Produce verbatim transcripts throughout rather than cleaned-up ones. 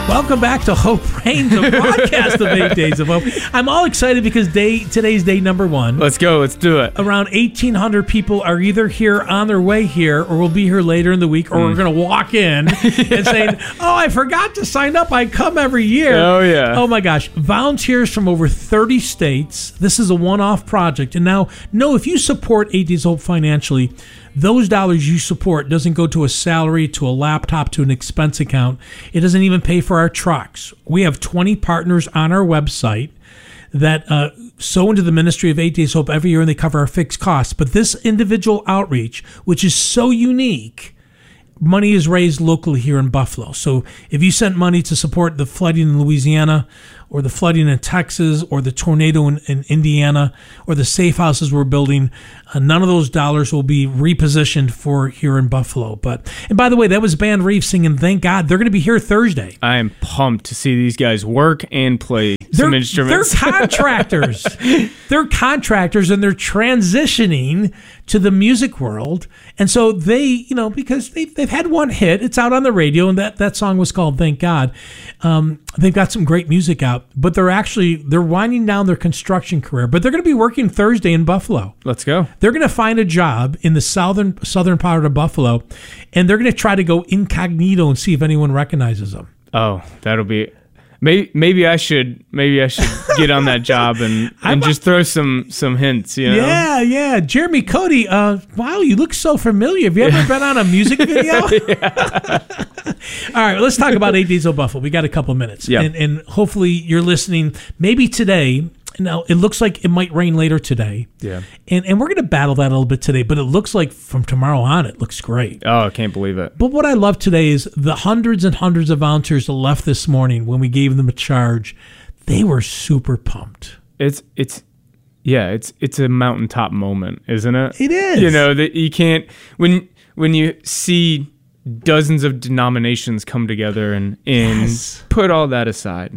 Welcome back to Hope Reigns, a podcast of Eight Days of Hope. I'm all excited because day today's day number one. Let's go. Let's do it. Around eighteen hundred people are either here on their way here or will be here later in the week, or mm. we're going to walk in and saying, oh, I forgot to sign up. I come every year. Oh, yeah. Oh, my gosh. Volunteers from over thirty states. This is a one-off project. And now, no, if you support Eight Days of Hope financially, those dollars you support doesn't go to a salary, to a laptop, to an expense account. It doesn't even pay for our trucks. We have twenty partners on our website that uh, sow into the ministry of Eight Days Hope every year, and they cover our fixed costs. But this individual outreach, which is so unique, money is raised locally here in Buffalo. So if you sent money to support the flooding in Louisiana, or the flooding in Texas, or the tornado in, in Indiana, or the safe houses we're building, uh, none of those dollars will be repositioned for here in Buffalo. But and by the way, that was Band Reef singing "Thank God." They're going to be here Thursday. I am pumped to see these guys work and play they're, some instruments. They're contractors. They're contractors, and they're transitioning to the music world. And so they, you know, because they've, they've had one hit. It's out on the radio, and that, that song was called "Thank God." Um, they've got some great music out. But they're actually, they're winding down their construction career. But they're going to be working Thursday in Buffalo. Let's go. They're going to find a job in the southern southern part of Buffalo, and they're going to try to go incognito and see if anyone recognizes them. Oh, that'll be... Maybe maybe I should maybe I should get on that job and, and just throw some, some hints, you know? Yeah, yeah. Jeremy Cody, uh, wow, you look so familiar. Have you ever been on a music video? All right, let's talk about Eight Days of Buffalo. We got a couple minutes. Yeah. And, and hopefully you're listening maybe today. Now, it looks like it might rain later today. Yeah. And and we're going to battle that a little bit today, but it looks like from tomorrow on, it looks great. Oh, I can't believe it. But what I love today is the hundreds and hundreds of volunteers that left this morning when we gave them a charge. They were super pumped. It's, it's, yeah, it's, it's a mountaintop moment, isn't it? It is. You know, that you can't, when, when you see dozens of denominations come together and, and Yes. put all that aside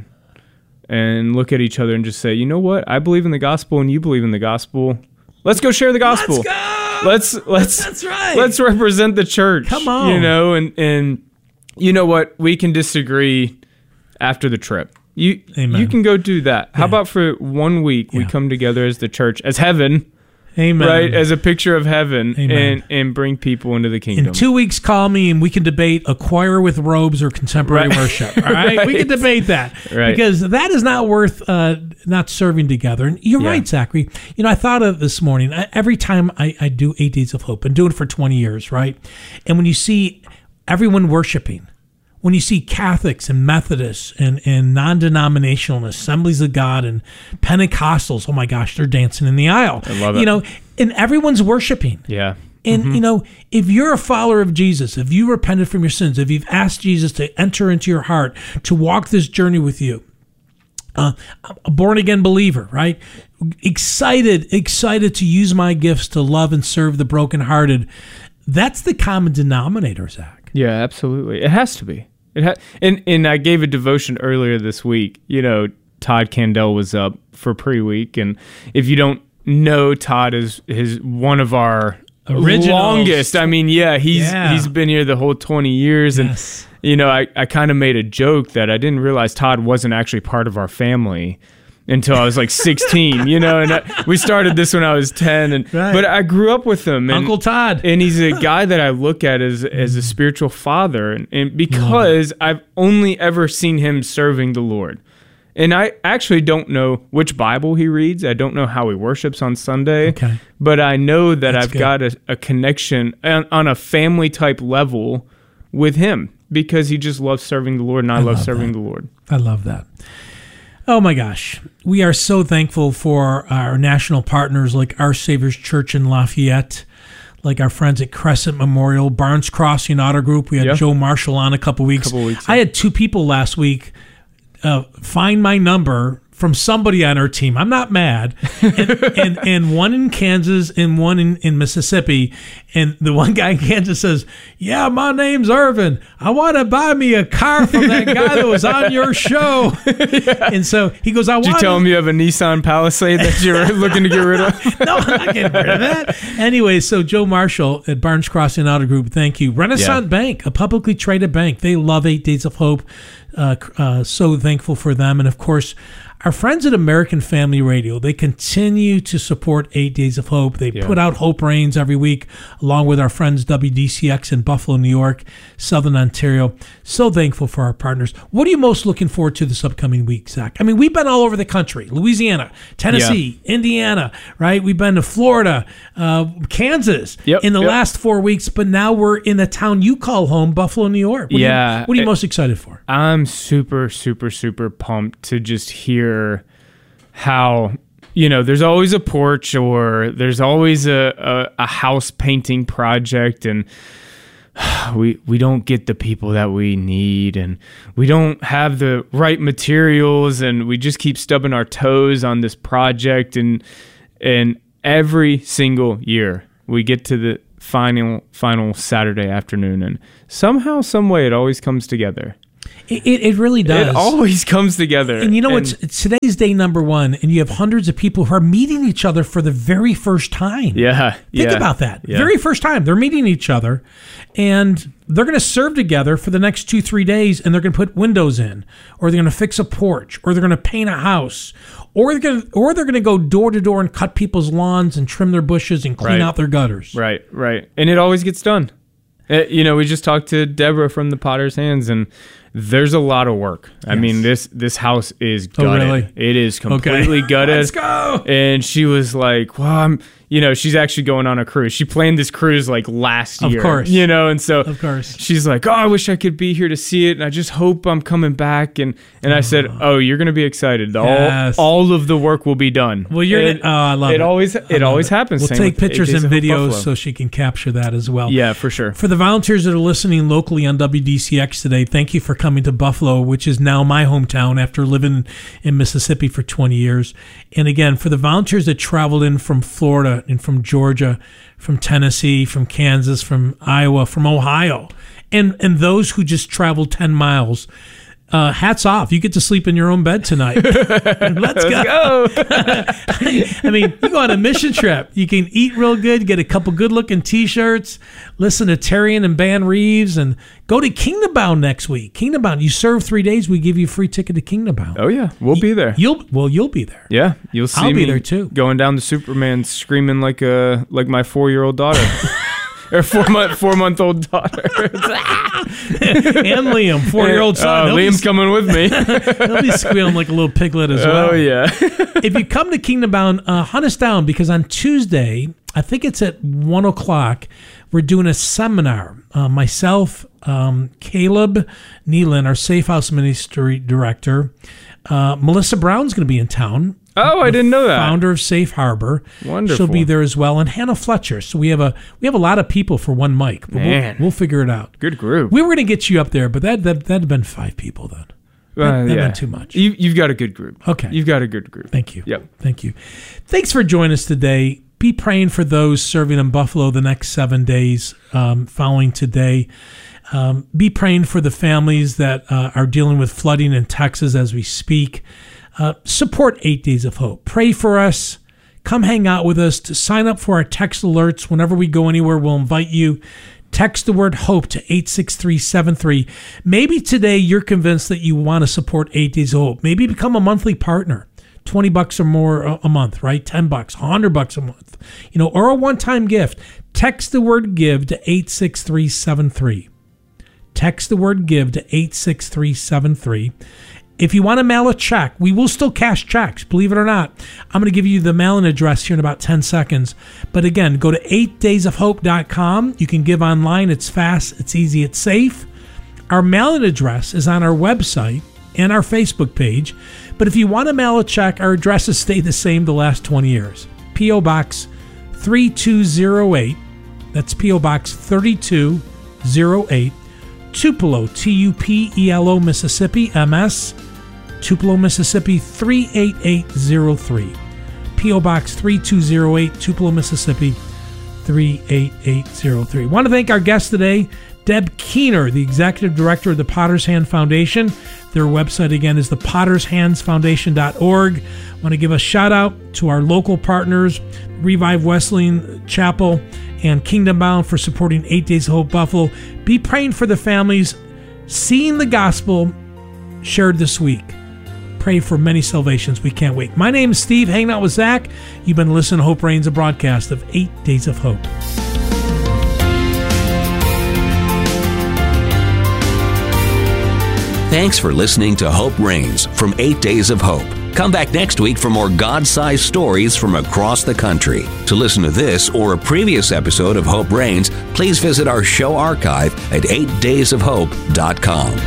and look at each other and just say, you know what? I believe in the gospel and you believe in the gospel. Let's go share the gospel. Let's go. Let's let's That's right. Let's represent the church. Come on. You know, and and you know what? We can disagree after the trip. You Amen. You can go do that. How Yeah. about for one week we Yeah. come together as the church, as heaven, Amen. right? As a picture of heaven, Amen. and and bring people into the kingdom. In two weeks, call me and we can debate a choir with robes or contemporary Right. worship. All right? Right. We can debate that. Right. Because that is not worth uh, not serving together. And you're Yeah. right, Zachary. You know, I thought of this morning, I, every time I, I do Eight Days of Hope, and doing it for twenty years, right? And when you see everyone worshiping, when you see Catholics and Methodists and, and non-denominational and Assemblies of God and Pentecostals, oh my gosh, they're dancing in the aisle. I love it. You know, and everyone's worshiping. Yeah. And, you know, if you're a follower of Jesus, if you repented from your sins, if you've asked Jesus to enter into your heart, to walk this journey with you, uh, a born-again believer, right? Excited, excited to use my gifts to love and serve the brokenhearted. That's the common denominator, Zach. Yeah, absolutely. It has to be. It ha- and and I gave a devotion earlier this week. You know, Todd Candell was up for pre-week, and if you don't know, Todd is is one of our Originals. longest. I mean, yeah, he's Yeah. he's been here the whole twenty years, Yes. and you know, I I kind of made a joke that I didn't realize Todd wasn't actually part of our family until I was like sixteen, you know, and I, we started this when I was ten, and Right. but I grew up with him, and, Uncle Todd. and he's a guy that I look at as as a spiritual father, and, and because I've only ever seen him serving the Lord, and I actually don't know which Bible he reads, I don't know how he worships on Sunday, Okay. but I know that That's I've good. got a, a connection on, on a family type level with him because he just loves serving the Lord, and I, love, love serving that. the Lord. I love that. Oh my gosh. We are so thankful for our national partners like Our Savior's Church in Lafayette, like our friends at Crescent Memorial, Barnes Crossing Auto Group. We had Yeah. Joe Marshall on a couple weeks. Couple weeks, I had two people last week uh, find my number from somebody on our team. I'm not mad. And, and, and one in Kansas and one in, in Mississippi. And the one guy in Kansas says, yeah, my name's Irvin. I want to buy me a car from that guy that was on your show. Yeah. And so he goes, I want Did you tell him you have a Nissan Palisade that you're looking to get rid of? No, I'm not getting rid of that. Anyway, so Joe Marshall at Barnes Crossing Auto Group, thank you. Renaissance yeah. Bank, a publicly traded bank. They love Eight Days of Hope. Uh, uh, so thankful for them. And of course, our friends at American Family Radio, they continue to support Eight Days of Hope. They yeah. put out Hope Reigns every week, along with our friends W D C X in Buffalo, New York, Southern Ontario. So thankful for our partners. What are you most looking forward to this upcoming week, Zach? I mean, we've been all over the country. Louisiana, Tennessee, yeah. Indiana, right? We've been to Florida, uh, Kansas yep, in the yep. last four weeks, but now we're in the town you call home, Buffalo, New York. What yeah. Are you, what are you it, most excited for? I'm super, super, super pumped to just hear how, you know, there's always a porch or there's always a, a, a house painting project, and we we don't get the people that we need, and we don't have the right materials, and we just keep stubbing our toes on this project, and and every single year we get to the final final Saturday afternoon, and somehow, some way, it always comes together. It, it really does. It always comes together. And you know, and, it's, it's today's day number one, and you have hundreds of people who are meeting each other for the very first time. Yeah. Think yeah, about that. Yeah. Very first time. They're meeting each other, and they're going to serve together for the next two, three days, and they're going to put windows in, or they're going to fix a porch, or they're going to paint a house, or they're going to, or they're going to go door to door and cut people's lawns and trim their bushes and clean right. out their gutters. Right, right. And it always gets done. It, you know, we just talked to Deborah from the Potter's Hands, and there's a lot of work. Yes. I mean, this this house is gutted. Oh, really? It is completely okay. gutted. Let's go. And she was like, well, I'm, you know, she's actually going on a cruise. She planned this cruise like last year. Of course. You know, and so of course. she's like, oh, I wish I could be here to see it, and I just hope I'm coming back. And and I said, oh, you're going to be excited. Yes. All, all of the work will be done. Well, you're, and oh, I love it. It always, it always it. happens. We'll Same take pictures and videos Buffalo. so she can capture that as well. Yeah, for sure. For the volunteers that are listening locally on W D C X today, thank you for coming to Buffalo, which is now my hometown after living in Mississippi for twenty years. And again, for the volunteers that traveled in from Florida and from Georgia, from Tennessee, from Kansas, from Iowa, from Ohio, and, and those who just traveled ten miles, Uh, hats off. You get to sleep in your own bed tonight. Let's go. go. I mean, you go on a mission trip. You can eat real good, get a couple good-looking T-shirts, listen to Terrian and Ban Reeves, and go to Kingdom Bound next week. Kingdom Bound. You serve three days, we give you a free ticket to Kingdom Bound. Oh, yeah. We'll be there. You'll Well, you'll be there. Yeah. You'll see I'll me be there, too. Going down to Superman screaming like a like my four-year-old daughter. Or four month four month old daughter. And Liam, four year old son. Uh, Liam's be, coming with me. He'll be squealing like a little piglet as well. Oh yeah. If you come to Kingdom Bound, uh, hunt us down, because on Tuesday, I think it's at one o'clock, we're doing a seminar. Uh, myself, um, Caleb Nealon, our Safe House Ministry Director, uh, Melissa Brown's going to be in town. Oh, I didn't know that. Founder of Safe Harbor. Wonderful. She'll be there as well, and Hannah Fletcher. So we have a we have a lot of people for one mic. But Man. We'll, we'll figure it out. Good group. We were going to get you up there, but that that that'd have been five people then. That, uh, that'd yeah. been too much. You you've got a good group. Okay. You've got a good group. Thank you. Yep. Thank you. Thanks for joining us today. Be praying for those serving in Buffalo the next seven days um, following today. Um, be praying for the families that uh, are dealing with flooding in Texas as we speak. Uh, support Eight Days of Hope. Pray for us. Come hang out with us. To sign up for our text alerts whenever we go anywhere, we'll invite you. Text the word HOPE to eight six three seven three. Maybe today you're convinced that you want to support Eight Days of Hope. Maybe become a monthly partner. twenty bucks or more a, a month, right? ten bucks, one hundred bucks a month, you know, or a one-time gift. Text the word GIVE to eight six three seven three. Text the word GIVE to eight six three seven three. If you want to mail a check, we will still cash checks, believe it or not. I'm going to give you the mailing address here in about ten seconds. But again, go to eight days of hope dot com. You can give online. It's fast, it's easy, it's safe. Our mailing address is on our website and our Facebook page. But if you want to mail a check, our addresses stay the same the last twenty years. P O Box three two zero eight. That's P O Box three two zero eight. Tupelo, T U P E L O, Mississippi, M S Tupelo, Mississippi three eight eight zero three. P O. Box three two zero eight, Tupelo, Mississippi three eight eight zero three. Want to thank our guest today, Deb Keener, the Executive Director of the Potter's Hand Foundation. Their website, again, is the potters hands foundation dot org. I want to give a shout-out to our local partners, Revive Wesleyan Chapel and Kingdom Bound, for supporting Eight Days of Hope Buffalo. Be praying for the families seeing the gospel shared this week. Pray for many salvations. We can't wait. My name is Steve, hanging out with Zach. You've been listening to Hope Reigns, a broadcast of Eight Days of Hope. Thanks for listening to Hope Reigns from Eight Days of Hope. Come back next week for more God-sized stories from across the country. To listen to this or a previous episode of Hope Reigns, please visit our show archive at eight days of hope dot com.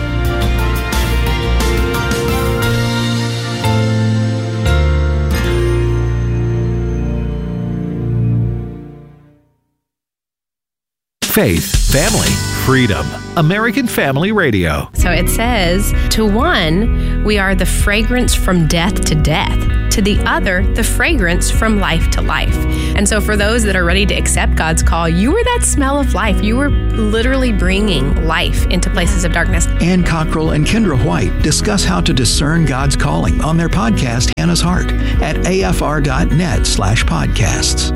Faith, family, freedom. American Family Radio. So it says, to one, we are the fragrance from death to death. To the other, the fragrance from life to life. And so for those that are ready to accept God's call, you were that smell of life. You were literally bringing life into places of darkness. Ann Cockrell and Kendra White discuss how to discern God's calling on their podcast, Hannah's Heart, at A F R dot net slash podcasts.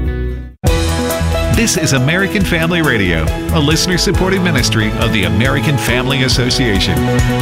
This is American Family Radio, a listener-supported ministry of the American Family Association.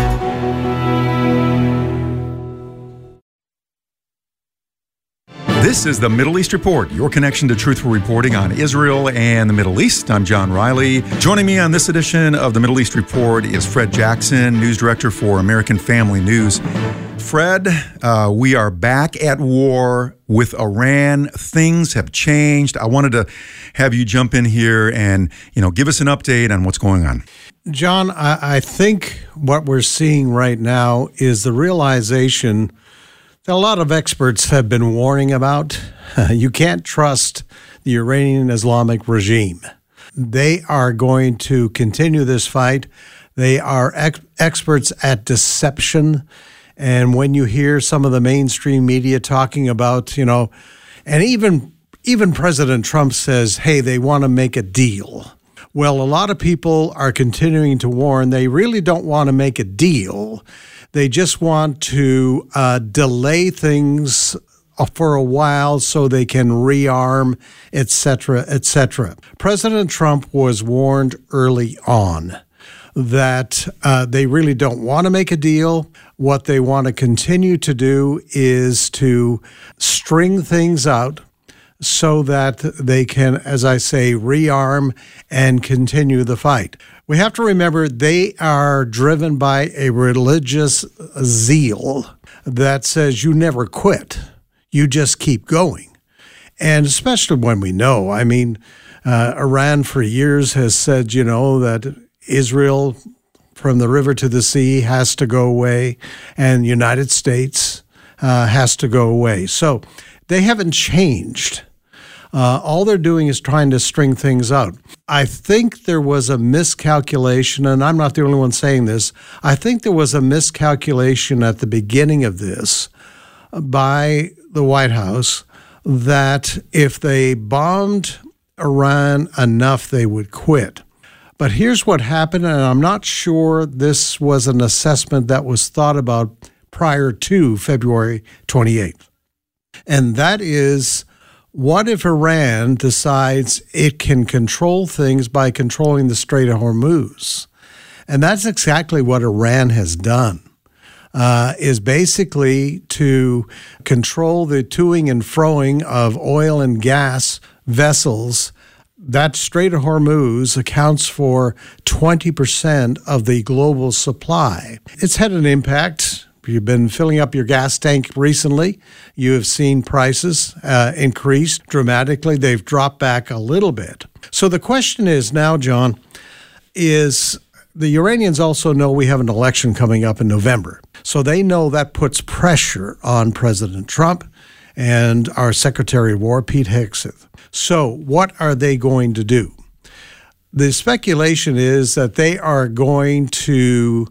This is the Middle East Report, your connection to truthful reporting on Israel and the Middle East. I'm John Riley. Joining me on this edition of the Middle East Report is Fred Jackson, news director for American Family News. Fred, uh, we are back at war with Iran. Things have changed. I wanted to have you jump in here and, you know, give us an update on what's going on. John, I, I think what we're seeing right now is the realization that a lot of experts have been warning about. You can't trust the Iranian Islamic regime. They are going to continue this fight. They are ex- experts at deception. And when you hear some of the mainstream media talking about, you know, and even even President Trump says, hey, they want to make a deal. Well, a lot of people are continuing to warn they really don't want to make a deal. They just want to uh, delay things for a while so they can rearm, et cetera, et cetera. President Trump was warned early on that uh, they really don't want to make a deal. What they want to continue to do is to string things out so that they can, as I say, rearm and continue the fight. We have to remember they are driven by a religious zeal that says you never quit. You just keep going. And especially when we know, I mean, uh, Iran for years has said, you know, that Israel from the river to the sea has to go away, and the United States uh, has to go away. So they haven't changed. Uh, all they're doing is trying to string things out. I think there was a miscalculation, and I'm not the only one saying this. I think there was a miscalculation at the beginning of this by the White House that if they bombed Iran enough, they would quit. But here's what happened, and I'm not sure this was an assessment that was thought about prior to February twenty-eighth. And that is, what if Iran decides it can control things by controlling the Strait of Hormuz? And that's exactly what Iran has done, uh, is basically to control the toing and froing of oil and gas vessels. That Strait of Hormuz accounts for twenty percent of the global supply. It's had an impact. You've been filling up your gas tank recently. You have seen prices uh, increase dramatically. They've dropped back a little bit. So the question is now, John, is the Iranians also know we have an election coming up in November. So they know that puts pressure on President Trump and our Secretary of War, Pete Hegseth. So what are they going to do? The speculation is that they are going to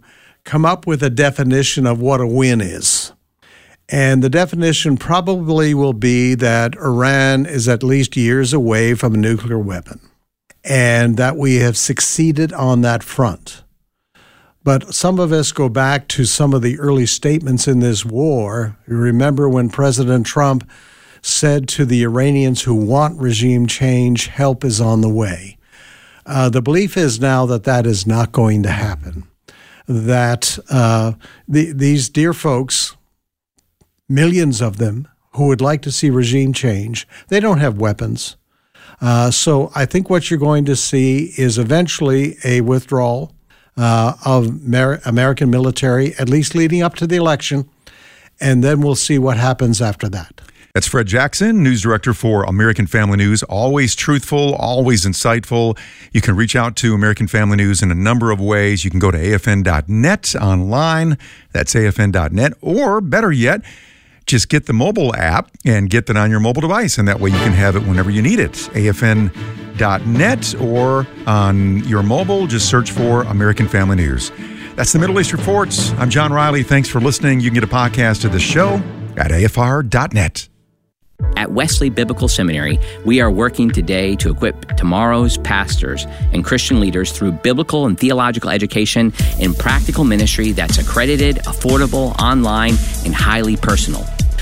come up with a definition of what a win is. And the definition probably will be that Iran is at least years away from a nuclear weapon, and that we have succeeded on that front. But some of us go back to some of the early statements in this war. You remember when President Trump said to the Iranians who want regime change, help is on the way. Uh, the belief is now that that is not going to happen, that uh, the, these dear folks, millions of them who would like to see regime change, they don't have weapons. Uh, so I think what you're going to see is eventually a withdrawal uh, of Mer- American military, at least leading up to the election, and then we'll see what happens after that. That's Fred Jackson, news director for American Family News. Always truthful, always insightful. You can reach out to American Family News in a number of ways. You can go to A F N dot net online. That's A F N dot net. Or better yet, just get the mobile app and get that on your mobile device. And that way you can have it whenever you need it. A F N dot net or on your mobile, just search for American Family News. That's the Middle East Reports. I'm John Riley. Thanks for listening. You can get a podcast of the show at A F R dot net. At Wesley Biblical Seminary, we are working today to equip tomorrow's pastors and Christian leaders through biblical and theological education and practical ministry that's accredited, affordable, online, and highly personal.